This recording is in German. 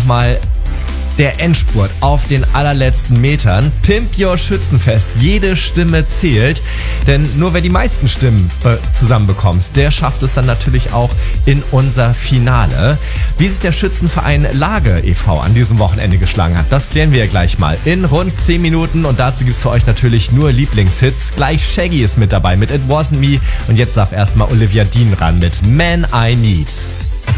nochmal der Endspurt auf den allerletzten Metern. Pimp Your Schützenfest. Jede Stimme zählt. Denn nur wer die meisten Stimmen zusammenbekommt, der schafft es dann natürlich auch in unser Finale. Wie sich der Schützenverein Lage e.V. an diesem Wochenende geschlagen hat, das klären wir gleich mal in rund 10 Minuten. Und dazu gibt's für euch natürlich nur Lieblingshits. Gleich Shaggy ist mit dabei mit It Wasn't Me. Und jetzt darf erstmal Olivia Dean ran mit Man I Need.